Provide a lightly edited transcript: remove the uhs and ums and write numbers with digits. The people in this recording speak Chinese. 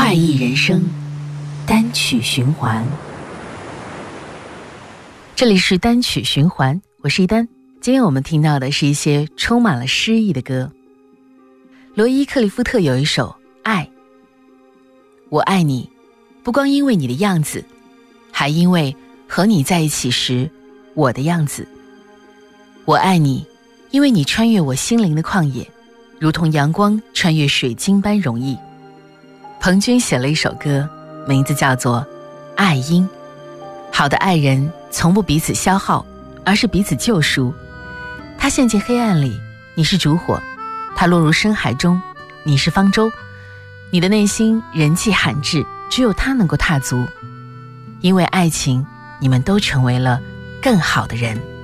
怪异人生单曲循环。这里是单曲循环，我是一丹。今天我们听到的是一些充满了诗意的歌。罗伊·克利夫特有一首《爱》，我爱你，不光因为你的样子，还因为和你在一起时我的样子。我爱你，因为你穿越我心灵的旷野，如同阳光穿越水晶般容易。彭军写了一首歌，名字叫做《爱因》。好的爱人从不彼此消耗，而是彼此救赎。他陷进黑暗里，你是烛火；他落入深海中，你是方舟。你的内心人迹罕至，只有他能够踏足。因为爱情，你们都成为了更好的人。